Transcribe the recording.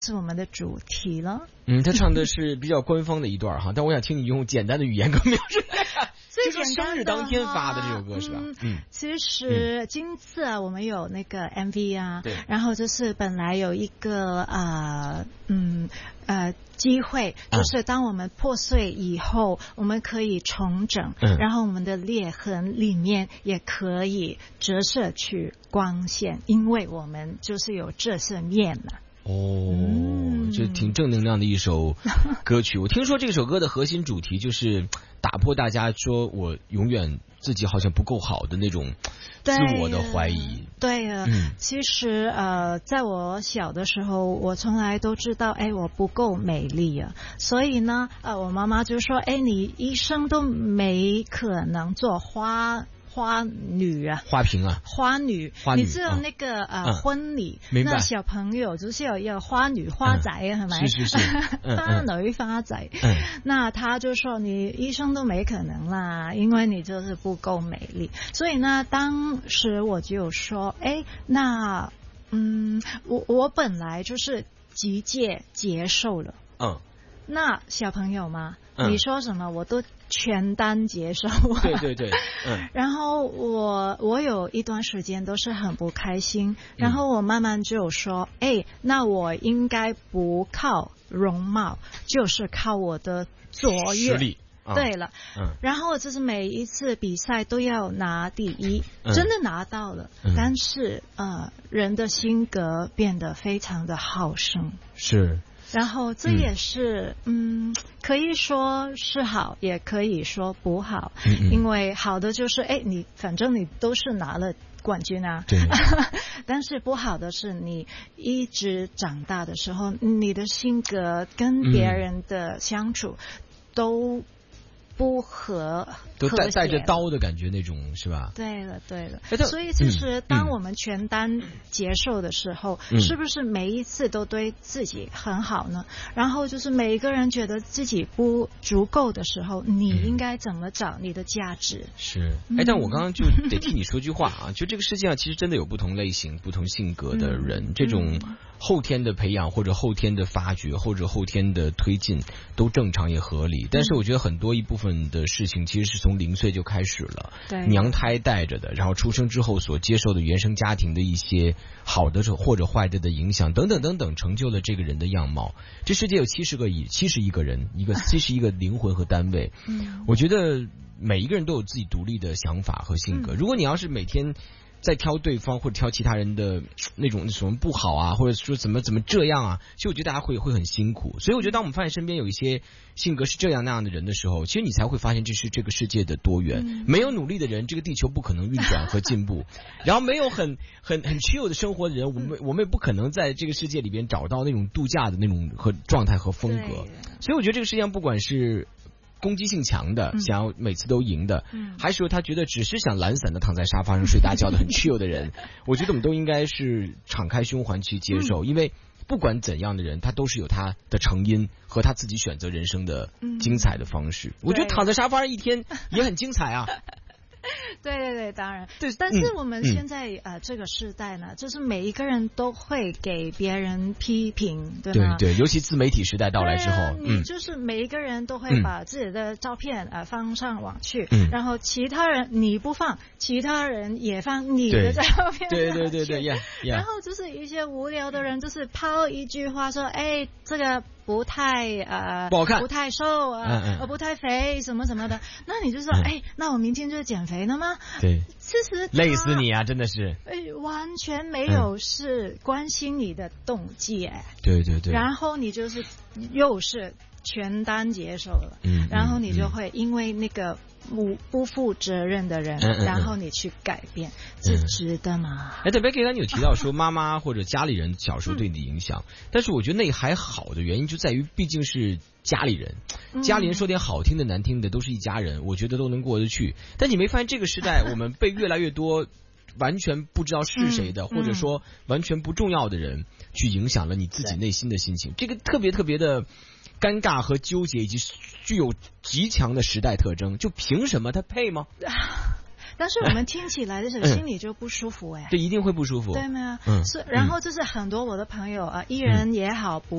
就是我们的主题了。 他唱的是比较官方的一段哈，但我想听你用简单的语言跟描述。就说生日当天发的这首歌是吧？ 其实今次啊，我们有那个 MV 啊， 对， 然后就是本来有一个机会，就是当我们破碎以后，我们可以重整，然后我们的裂痕里面也可以折射去光线，因为我们就是有这些面嘛。 这挺正能量的一首歌曲。我听说这首歌的核心主题就是打破大家说我永远自己好像不够好的那种自我的怀疑。 对啊，其实在我小的时候，我从来都知道，我不够美丽啊，所以呢，我妈妈就说，你一生都没可能做花女啊， 花瓶啊， 花女，你知道那个婚礼，那小朋友就是有一个花女花仔啊，係咪？ 是花女花仔，那他就說你一生都沒可能啦，因為你就是不夠美麗。所以呢，當時我就說，那我本來就是直接接受了。那小朋友嘛，你說什麼我都全單接受。 對， 然後我有一段時間都是很不開心，然後我慢慢就說，那我應該不靠容貌，就是靠我的卓越。 實力。 對了，然後就是每一次比賽都要拿第一，真的拿到了，但是人的性格變得非常的好勝。 是。 然後這也是可以說是好，也可以說不好，因為好的就是你反正你都是拿了冠軍啊， 對但是不好的是你一直長大的時候，你的性格跟別人的相處都不和都帶着刀的感覺那種是吧？ 對了，所以其實當我們全單接受的時候，是不是每一次都對自己很好呢？然後就是每一個人覺得自己不足夠的時候，你應該怎麼找你的價值？ 是，但我剛剛就得替你說句話啊，就這個世界上其實真的有不同類型、不同性格的人，這種後天的培養或者後天的發掘或者後天的推進都正常也合理，但是我覺得很多一部分的事情其實是從0歲就開始了，娘胎帶着的，然後出生之後所接受的原生家庭的一些好的或者壞的影響等等等等，成就了這個人的樣貌。這世界有71個人，71個靈魂和單位，我覺得每一個人都有自己獨立的想法和性格。如果你要是每天在挑對方或者挑其他人的那種什麼不好啊，或者說怎麼這樣啊，其實我覺得大家會很辛苦。所以我覺得當我們發現身邊有一些性格是這樣那樣的人的時候，其實你才會發現這是這個世界的多元。沒有努力的人，這個地球不可能運轉和進步。然後沒有很 chill 的生活的人，我們也不可能在這個世界裡邊找到那種度假的那種和狀態和風格。所以我覺得這個世界上不管是攻擊性強的，想要每次都贏的，還是說他覺得只是想懶散的躺在沙發上睡大覺的很 chill 的人，我覺得我們都應該是敞開胸懷去接受，因為不管怎樣的人，他都是有他的成因和他自己選擇人生的精彩的方式。我覺得躺在沙發上一天也很精彩啊。 對，當然。對，但是我們現在這個時代呢，就是每一個人都會給別人批評，對嗎？ 對，尤其自媒體時代到來之後， 你就是每一個人都會把自己的照片放上網去，然後其他人你不放，其他人也放你的照片。 對， 然後就是一些無聊的人，就是拋一句話說，這個不太不好看， 不太瘦不太肥什麼什麼的，那你就說那我明天就減肥了嗎？ 對， 其實累死你啊，真的是完全沒有是關心你的動機對， 然後你就是又是全單接受了，然後你就會因為那個不負責任的人，然後你去改變，是值得嗎？ 對，Becky 剛才你有提到說媽媽或者家裡人小時候對你的影響，但是我覺得那還好的原因就在於畢竟是家裡人，家裡人說點好聽的難聽的都是一家人，我覺得都能過得去。但你沒發現這個時代我們被越來越多完全不知道是誰的，或者說完全不重要的人去影響了你自己內心的心情，這個特別的尷尬和糾結，以及具有極強的時代特徵，就憑什麼他配嗎？ 但是我們聽起來的時候心裡就不舒服對，一定會不舒服， 對嗎？然後就是很多我的朋友藝人也好